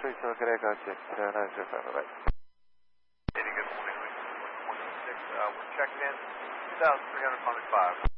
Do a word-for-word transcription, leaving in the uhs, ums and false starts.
three seven, good echo six, zero nine zero five, bye-bye. Hey, good morning, one six, uh, we're checking in, two thousand three hundred five.